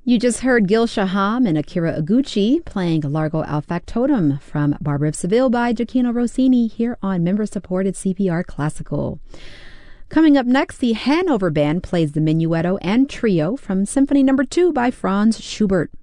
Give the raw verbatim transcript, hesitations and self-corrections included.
You just heard Gil Shaham and Akira Iguchi playing Largo al Factotum from Barber of Seville by Gioacchino Rossini here on member-supported C P R Classical. Coming up next, the Hanover Band plays the Minuetto and Trio from Symphony Number two by Franz Schubert.